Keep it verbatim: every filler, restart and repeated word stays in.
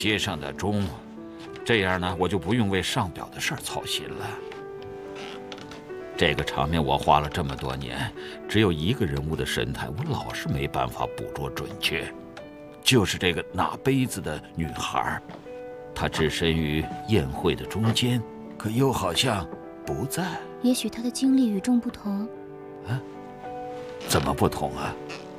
接上的钟，这样呢，我就不用为上表的事儿操心了。这个场面我画了这么多年，只有一个人物的神态，我老是没办法捕捉准确，就是这个拿杯子的女孩，她置身于宴会的中间，可又好像不在。 也许她的经历与众不同。 啊？怎么不同啊？